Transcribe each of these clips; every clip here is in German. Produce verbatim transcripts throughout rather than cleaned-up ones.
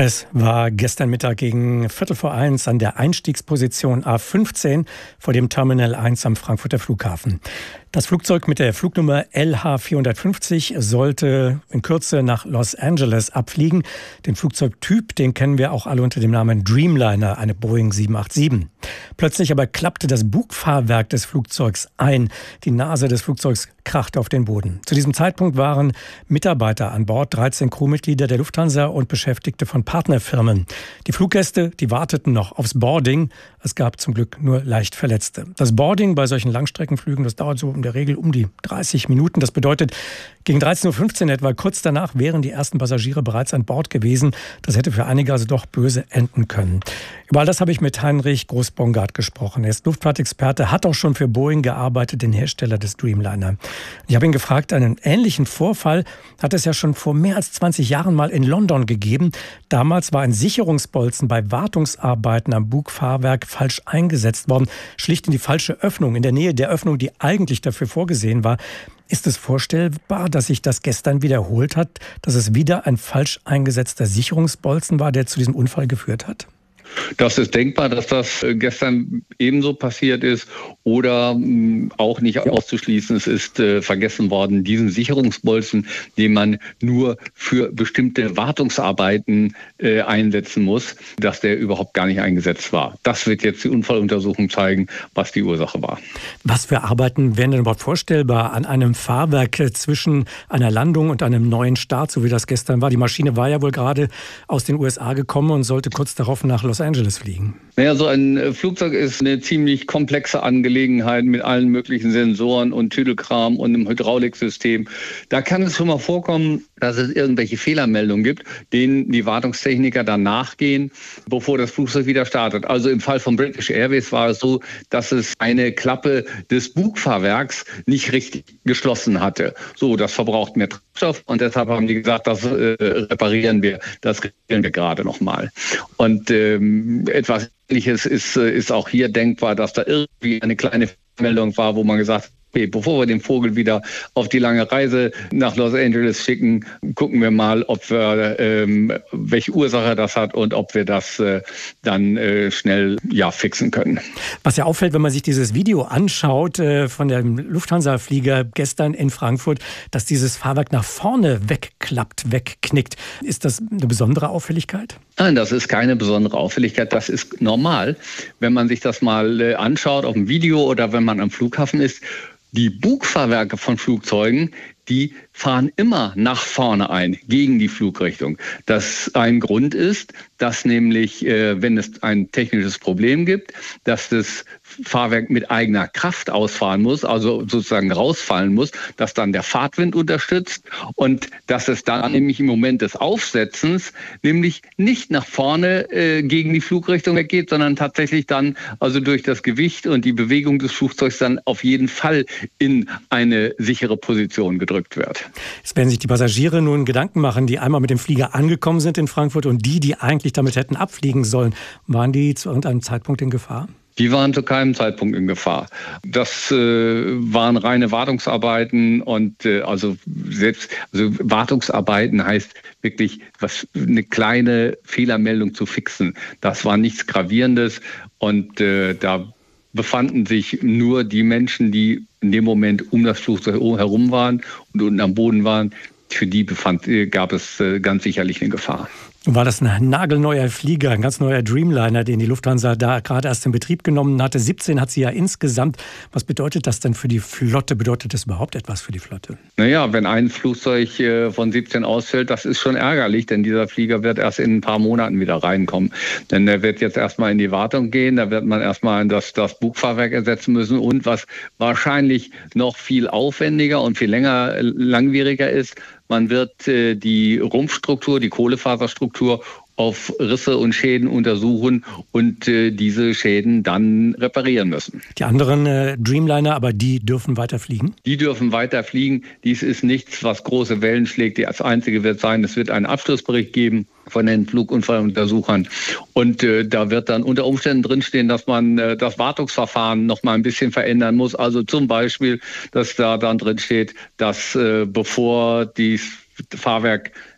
Es war gestern Mittag gegen Viertel vor eins an der Einstiegsposition A fünfzehn vor dem Terminal eins am Frankfurter Flughafen. Das Flugzeug mit der Flugnummer L H vierhundertfünfzig sollte in Kürze nach Los Angeles abfliegen. Den Flugzeugtyp, den kennen wir auch alle unter dem Namen Dreamliner, eine Boeing sieben acht sieben. Plötzlich aber klappte das Bugfahrwerk des Flugzeugs ein. Die Nase des Flugzeugs krachte auf den Boden. Zu diesem Zeitpunkt waren Mitarbeiter an Bord, dreizehn Crewmitglieder der Lufthansa und Beschäftigte von Partnerfirmen. Die Fluggäste, die warteten noch aufs Boarding. Es gab zum Glück nur leicht Verletzte. Das Boarding bei solchen Langstreckenflügen, das dauert so in der Regel um die dreißig Minuten. Das bedeutet, gegen dreizehn Uhr fünfzehn etwa, kurz danach, wären die ersten Passagiere bereits an Bord gewesen. Das hätte für einige also doch böse enden können. Über all das habe ich mit Heinrich Groß-Bongard gesprochen. Er ist Luftfahrtexperte, hat auch schon für Boeing gearbeitet, den Hersteller des Dreamliner. Ich habe ihn gefragt, einen ähnlichen Vorfall hat es ja schon vor mehr als zwanzig Jahren mal in London gegeben. Damals war ein Sicherungsbolzen bei Wartungsarbeiten am Bugfahrwerk falsch eingesetzt worden, schlicht in die falsche Öffnung, in der Nähe der Öffnung, die eigentlich dafür vorgesehen war. Ist es vorstellbar, dass sich das gestern wiederholt hat, dass es wieder ein falsch eingesetzter Sicherungsbolzen war, der zu diesem Unfall geführt hat? Das ist denkbar, dass das gestern ebenso passiert ist oder auch nicht auszuschließen. Es ist äh, vergessen worden, diesen Sicherungsbolzen, den man nur für bestimmte Wartungsarbeiten äh, einsetzen muss, dass der überhaupt gar nicht eingesetzt war. Das wird jetzt die Unfalluntersuchung zeigen, was die Ursache war. Was für Arbeiten wären denn überhaupt vorstellbar an einem Fahrwerk zwischen einer Landung und einem neuen Start, so wie das gestern war? Die Maschine war ja wohl gerade aus den U S A gekommen und sollte kurz darauf nach Los Angeles fliegen. Naja, so ein Flugzeug ist eine ziemlich komplexe Angelegenheit mit allen möglichen Sensoren und Tüdelkram und einem Hydrauliksystem. Da kann es schon mal vorkommen, dass es irgendwelche Fehlermeldungen gibt, denen die Wartungstechniker dann nachgehen, bevor das Flugzeug wieder startet. Also im Fall von British Airways war es so, dass es eine Klappe des Bugfahrwerks nicht richtig geschlossen hatte. So, das verbraucht mehr Treibstoff und deshalb haben die gesagt, das äh, reparieren wir, das regeln wir gerade nochmal. Und ähm, etwas Ähnliches ist, ist auch hier denkbar, dass da irgendwie eine kleine Meldung war, wo man gesagt hat, okay, bevor wir den Vogel wieder auf die lange Reise nach Los Angeles schicken, gucken wir mal, ob wir ähm, welche Ursache das hat und ob wir das äh, dann äh, schnell ja fixen können. Was ja auffällt, wenn man sich dieses Video anschaut äh, von dem Lufthansa-Flieger gestern in Frankfurt, dass dieses Fahrwerk nach vorne wegklappt, wegknickt. Ist das eine besondere Auffälligkeit? Nein, das ist keine besondere Auffälligkeit. Das ist normal, wenn man sich das mal äh, anschaut auf dem Video oder wenn man am Flughafen ist. Die Bugfahrwerke von Flugzeugen, die fahren immer nach vorne ein, gegen die Flugrichtung. Das ein Grund ist, dass nämlich, äh, wenn es ein technisches Problem gibt, dass das Fahrwerk mit eigener Kraft ausfahren muss, also sozusagen rausfallen muss, dass dann der Fahrtwind unterstützt und dass es dann nämlich im Moment des Aufsetzens nämlich nicht nach vorne äh, gegen die Flugrichtung weggeht, sondern tatsächlich dann also durch das Gewicht und die Bewegung des Flugzeugs dann auf jeden Fall in eine sichere Position gedrückt wird. Jetzt werden sich die Passagiere nun Gedanken machen, die einmal mit dem Flieger angekommen sind in Frankfurt und die, die eigentlich damit hätten abfliegen sollen. Waren die zu irgendeinem Zeitpunkt in Gefahr? Die waren zu keinem Zeitpunkt in Gefahr. Das äh, waren reine Wartungsarbeiten und äh, also selbst also Wartungsarbeiten heißt wirklich was eine kleine Fehlermeldung zu fixen. Das war nichts Gravierendes und äh, da befanden sich nur die Menschen, die in dem Moment um das Flugzeug herum waren und unten am Boden waren. Für die befand, gab es äh, ganz sicherlich eine Gefahr. War das ein nagelneuer Flieger, ein ganz neuer Dreamliner, den die Lufthansa da gerade erst in Betrieb genommen hatte? siebzehn hat sie ja insgesamt. Was bedeutet das denn für die Flotte? Bedeutet das überhaupt etwas für die Flotte? Naja, wenn ein Flugzeug von siebzehn ausfällt, das ist schon ärgerlich, denn dieser Flieger wird erst in ein paar Monaten wieder reinkommen. Denn der wird jetzt erstmal in die Wartung gehen, da wird man erstmal das, das Bugfahrwerk ersetzen müssen und was wahrscheinlich noch viel aufwendiger und viel länger, langwieriger ist, man wird äh, die Rumpfstruktur, die Kohlefaserstruktur auf Risse und Schäden untersuchen und äh, diese Schäden dann reparieren müssen. Die anderen äh, Dreamliner, aber die dürfen weiter fliegen? Die dürfen weiter fliegen. Dies ist nichts, was große Wellen schlägt. Das Einzige wird sein, es wird einen Abschlussbericht geben von den Flugunfalluntersuchern. Und äh, da wird dann unter Umständen drinstehen, dass man äh, das Wartungsverfahren noch mal ein bisschen verändern muss. Also zum Beispiel, dass da dann drinsteht, dass äh, bevor die Fahrwerk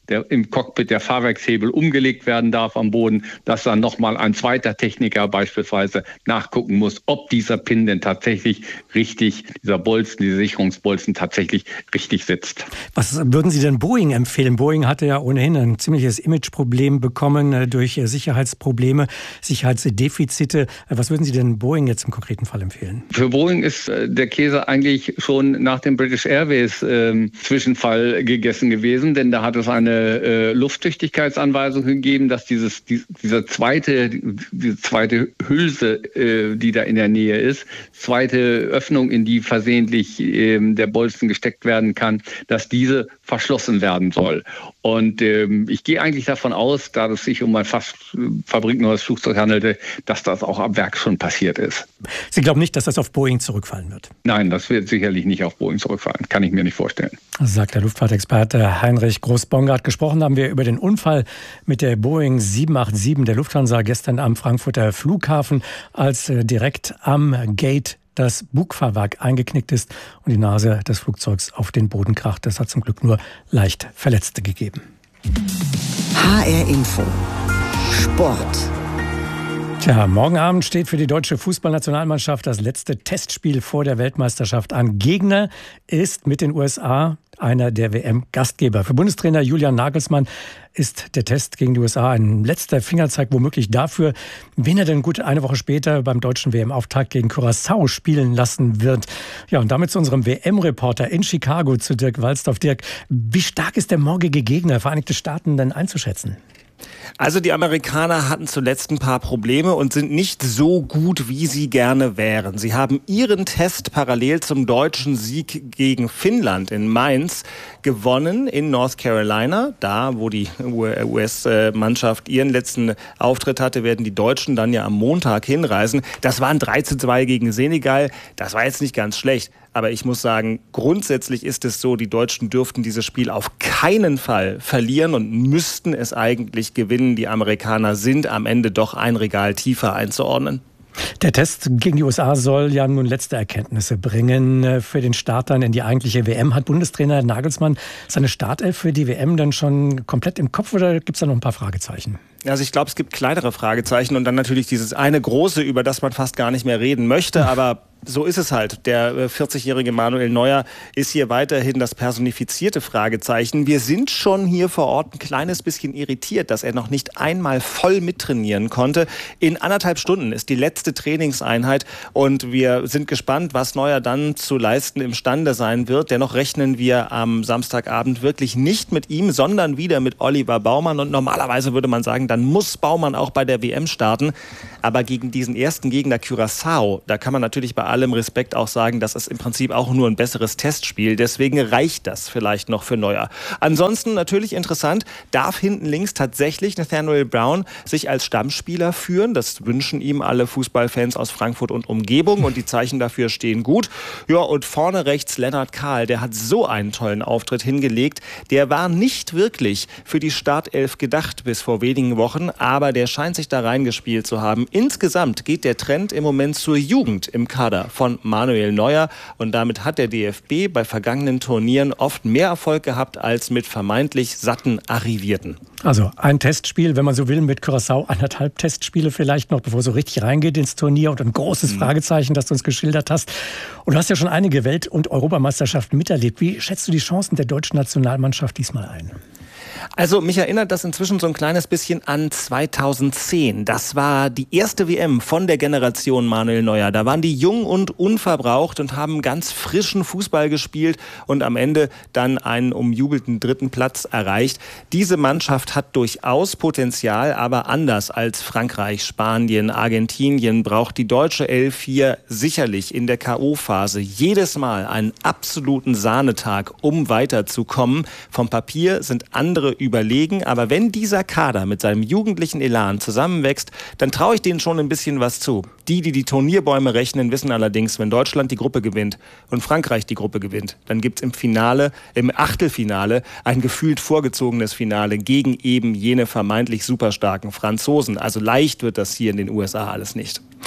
der im Cockpit der Fahrwerkshebel umgelegt werden darf am Boden, dass dann nochmal ein zweiter Techniker beispielsweise nachgucken muss, ob dieser Pin denn tatsächlich richtig, dieser Bolzen, dieser Sicherungsbolzen tatsächlich richtig sitzt. Was würden Sie denn Boeing empfehlen? Boeing hatte ja ohnehin ein ziemliches Imageproblem bekommen durch Sicherheitsprobleme, Sicherheitsdefizite. Was würden Sie denn Boeing jetzt im konkreten Fall empfehlen? Für Boeing ist der Käse eigentlich schon nach dem British Airways äh, Zwischenfall gegessen gewesen, denn da hat es eine äh, Lufttüchtigkeitsanweisung gegeben, dass dieses, die, dieser zweite, diese zweite Hülse, äh, die da in der Nähe ist, zweite Öffnung, in die versehentlich äh, der Bolzen gesteckt werden kann, dass diese verschlossen werden soll. Und ähm, ich gehe eigentlich davon aus, da es sich um ein fast fabrikneues Flugzeug handelte, dass das auch ab Werk schon passiert ist. Sie glauben nicht, dass das auf Boeing zurückfallen wird? Nein, das wird sicherlich nicht auf Boeing zurückfallen. Kann ich mir nicht vorstellen. Sagt der Luftfahrtexperte Heinrich Groß-Bongard. Gesprochen haben wir über den Unfall mit der Boeing sieben acht sieben der Lufthansa gestern am Frankfurter Flughafen, als direkt am Gate das Bugfahrwerk eingeknickt ist und die Nase des Flugzeugs auf den Boden kracht. Es hat zum Glück nur leicht Verletzte gegeben. H R Info Sport. Tja, morgen Abend steht für die deutsche Fußballnationalmannschaft das letzte Testspiel vor der Weltmeisterschaft an. Gegner ist mit den U S A einer der W M-Gastgeber. Für Bundestrainer Julian Nagelsmann ist der Test gegen die U S A ein letzter Fingerzeig womöglich dafür, wen er denn gut eine Woche später beim deutschen W M-Auftakt gegen Curaçao spielen lassen wird. Ja, und damit zu unserem W M-Reporter in Chicago, zu Dirk Walzdorf. Dirk, wie stark ist der morgige Gegner Vereinigte Staaten denn einzuschätzen? Also die Amerikaner hatten zuletzt ein paar Probleme und sind nicht so gut, wie sie gerne wären. Sie haben ihren Test parallel zum deutschen Sieg gegen Finnland in Mainz gewonnen in North Carolina. Da, wo die U S-Mannschaft ihren letzten Auftritt hatte, werden die Deutschen dann ja am Montag hinreisen. Das waren drei zu zwei gegen Senegal. Das war jetzt nicht ganz schlecht. Aber ich muss sagen, grundsätzlich ist es so, die Deutschen dürften dieses Spiel auf keinen Fall verlieren und müssten es eigentlich gewinnen. Die Amerikaner sind am Ende doch ein Regal tiefer einzuordnen. Der Test gegen die U S A soll ja nun letzte Erkenntnisse bringen für den Start dann in die eigentliche W M. Hat Bundestrainer Nagelsmann seine Startelf für die W M dann schon komplett im Kopf oder gibt es da noch ein paar Fragezeichen? Also ich glaube, es gibt kleinere Fragezeichen und dann natürlich dieses eine große, über das man fast gar nicht mehr reden möchte, aber so ist es halt. Der vierzigjährige Manuel Neuer ist hier weiterhin das personifizierte Fragezeichen. Wir sind schon hier vor Ort ein kleines bisschen irritiert, dass er noch nicht einmal voll mittrainieren konnte. In anderthalb Stunden ist die letzte Trainingseinheit und wir sind gespannt, was Neuer dann zu leisten imstande sein wird. Dennoch rechnen wir am Samstagabend wirklich nicht mit ihm, sondern wieder mit Oliver Baumann. Und normalerweise würde man sagen, dann muss Baumann auch bei der W M starten. Aber gegen diesen ersten Gegner Curaçao, da kann man natürlich bei allem Respekt auch sagen, das ist im Prinzip auch nur ein besseres Testspiel. Deswegen reicht das vielleicht noch für Neuer. Ansonsten natürlich interessant, darf hinten links tatsächlich Nathaniel Brown sich als Stammspieler führen. Das wünschen ihm alle Fußballfans aus Frankfurt und Umgebung und die Zeichen dafür stehen gut. Ja, und vorne rechts Lennart Kahl, der hat so einen tollen Auftritt hingelegt. Der war nicht wirklich für die Startelf gedacht bis vor wenigen Wochen, aber der scheint sich da reingespielt zu haben. Insgesamt geht der Trend im Moment zur Jugend im Kader von Manuel Neuer und damit hat der D F B bei vergangenen Turnieren oft mehr Erfolg gehabt als mit vermeintlich satten Arrivierten. Also ein Testspiel, wenn man so will, mit Curaçao, anderthalb Testspiele vielleicht noch, bevor es so richtig reingeht ins Turnier und ein großes mhm. Fragezeichen, das du uns geschildert hast. Und du hast ja schon einige Welt- und Europameisterschaften miterlebt. Wie schätzt du die Chancen der deutschen Nationalmannschaft diesmal ein? Also mich erinnert das inzwischen so ein kleines bisschen an zweitausendzehn. Das war die erste W M von der Generation Manuel Neuer. Da waren die jung und unverbraucht und haben ganz frischen Fußball gespielt und am Ende dann einen umjubelten dritten Platz erreicht. Diese Mannschaft hat durchaus Potenzial, aber anders als Frankreich, Spanien, Argentinien braucht die deutsche Elf hier sicherlich in der K O-Phase jedes Mal einen absoluten Sahnetag, um weiterzukommen. Vom Papier sind andere überlegen, aber wenn dieser Kader mit seinem jugendlichen Elan zusammenwächst, dann traue ich denen schon ein bisschen was zu. Die, die die Turnierbäume rechnen, wissen allerdings, wenn Deutschland die Gruppe gewinnt und Frankreich die Gruppe gewinnt, dann gibt es im Finale, im Achtelfinale, ein gefühlt vorgezogenes Finale gegen eben jene vermeintlich superstarken Franzosen. Also leicht wird das hier in den U S A alles nicht.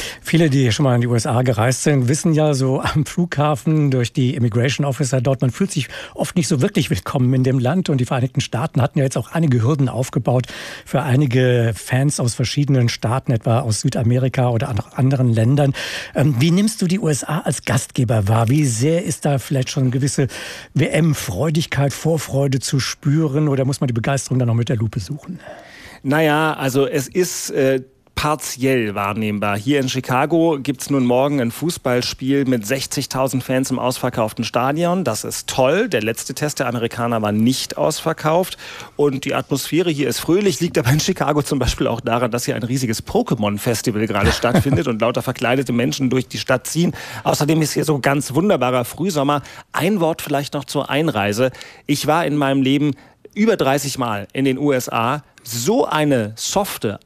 Viele, die schon mal in die U S A gereist sind, wissen ja so am Flughafen durch die Immigration Officer dort, man fühlt sich oft nicht so wirklich willkommen in dem Land. Und die Vereinigten Staaten hatten ja jetzt auch einige Hürden aufgebaut für einige Fans aus verschiedenen Staaten, etwa aus Südamerika oder anderen Ländern. Wie nimmst du die U S A als Gastgeber wahr? Wie sehr ist da vielleicht schon eine gewisse W M-Freudigkeit, Vorfreude zu spüren, oder muss man die Begeisterung dann noch mit der Lupe suchen? Naja, also es ist äh, partiell wahrnehmbar. Hier in Chicago gibt es nun morgen ein Fußballspiel mit sechzigtausend Fans im ausverkauften Stadion. Das ist toll. Der letzte Test der Amerikaner war nicht ausverkauft. Und die Atmosphäre hier ist fröhlich, liegt aber in Chicago zum Beispiel auch daran, dass hier ein riesiges Pokémon-Festival gerade stattfindet und lauter verkleidete Menschen durch die Stadt ziehen. Außerdem ist hier so ganz wunderbarer Frühsommer. Ein Wort vielleicht noch zur Einreise. Ich war in meinem Leben über dreißig Mal in den U S A. So eine softe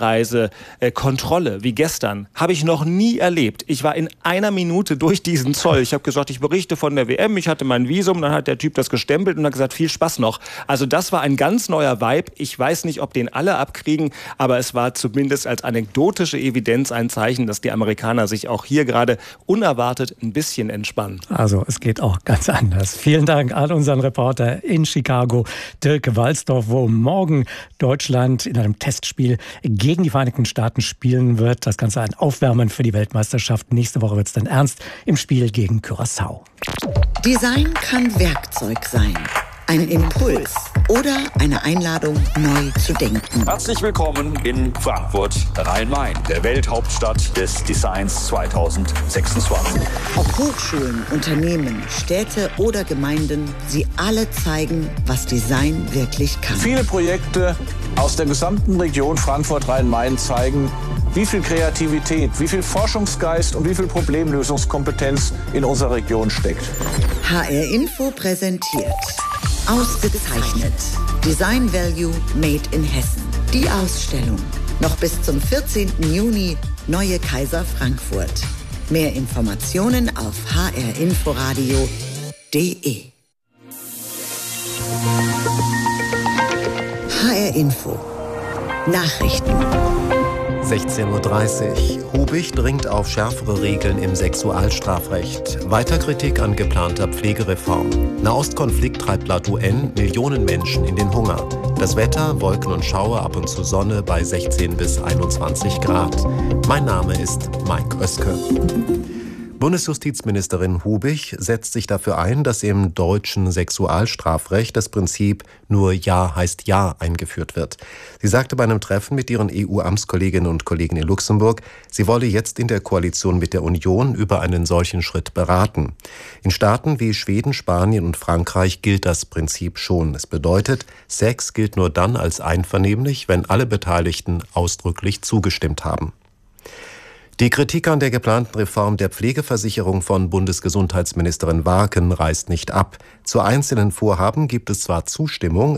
Einreisekontrolle wie gestern habe ich noch nie erlebt. Ich war in einer Minute durch diesen Zoll. Ich habe gesagt, ich berichte von der W M, ich hatte mein Visum, dann hat der Typ das gestempelt und hat gesagt, viel Spaß noch. Also das war ein ganz neuer Vibe. Ich weiß nicht, ob den alle abkriegen, aber es war zumindest als anekdotische Evidenz ein Zeichen, dass die Amerikaner sich auch hier gerade unerwartet ein bisschen entspannen. Also es geht auch ganz anders. Vielen Dank an unseren Reporter in Chicago, Dirk Walzdorf, wo morgen Deutschland in einem Testspiel gegen die Vereinigten Staaten spielen wird. Das Ganze ein Aufwärmen für die Weltmeisterschaft. Nächste Woche wird es dann ernst im Spiel gegen Curaçao. Design kann Werkzeug sein. Ein Impuls oder eine Einladung, neu zu denken. Herzlich willkommen in Frankfurt, Rhein-Main, der Welthauptstadt des Designs zwanzig sechsundzwanzig. Ob Hochschulen, Unternehmen, Städte oder Gemeinden, sie alle zeigen, was Design wirklich kann. Viele Projekte aus der gesamten Region Frankfurt-Rhein-Main zeigen, wie viel Kreativität, wie viel Forschungsgeist und wie viel Problemlösungskompetenz in unserer Region steckt. H R Info präsentiert Ausgezeichnet. Design Value Made in Hessen. Die Ausstellung. Noch bis zum vierzehnten Juni. Neue Kaiser Frankfurt. Mehr Informationen auf h r inforadio punkt de. H R Info. Nachrichten. sechzehn Uhr dreißig. Hubig dringt auf schärfere Regeln im Sexualstrafrecht. Weiter Kritik an geplanter Pflegereform. Nahostkonflikt treibt laut U N Millionen Menschen in den Hunger. Das Wetter, Wolken und Schauer, ab und zu Sonne bei sechzehn bis einundzwanzig Grad. Mein Name ist Mike Oeske. Bundesjustizministerin Hubig setzt sich dafür ein, dass im deutschen Sexualstrafrecht das Prinzip nur Ja heißt Ja eingeführt wird. Sie sagte bei einem Treffen mit ihren E U-Amtskolleginnen und Kollegen in Luxemburg, sie wolle jetzt in der Koalition mit der Union über einen solchen Schritt beraten. In Staaten wie Schweden, Spanien und Frankreich gilt das Prinzip schon. Es bedeutet, Sex gilt nur dann als einvernehmlich, wenn alle Beteiligten ausdrücklich zugestimmt haben. Die Kritik an der geplanten Reform der Pflegeversicherung von Bundesgesundheitsministerin Warken reißt nicht ab. Zu einzelnen Vorhaben gibt es zwar Zustimmung,